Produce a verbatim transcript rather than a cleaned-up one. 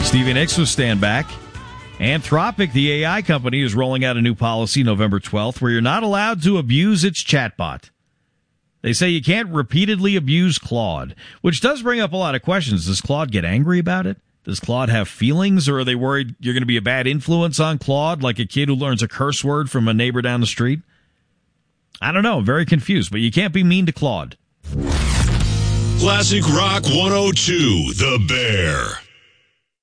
Stevie Nicks will stand back. Anthropic, the A I company, is rolling out a new policy November twelfth where you're not allowed to abuse its chatbot. They say you can't repeatedly abuse Claude, which does bring up a lot of questions. Does Claude get angry about it? Does Claude have feelings, or are they worried you're going to be a bad influence on Claude, like a kid who learns a curse word from a neighbor down the street? I don't know. I'm very confused, but you can't be mean to Claude. Classic Rock one oh two, The Bear.